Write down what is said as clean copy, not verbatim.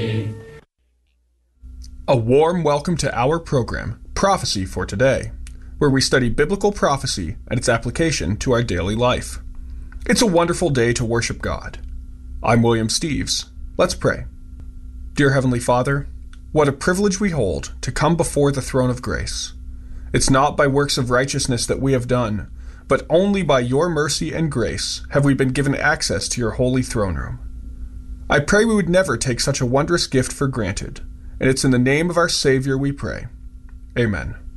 A warm welcome to our program, Prophecy for Today, where we study biblical prophecy and its application to our daily life. It's a wonderful day to worship God. I'm William Steves. Let's pray. Dear Heavenly Father, what a privilege we hold to come before the throne of grace. It's not by works of righteousness that we have done, but only by your mercy and grace have we been given access to your holy throne room. I pray we would never take such a wondrous gift for granted, and it's in the name of our Savior we pray. Amen.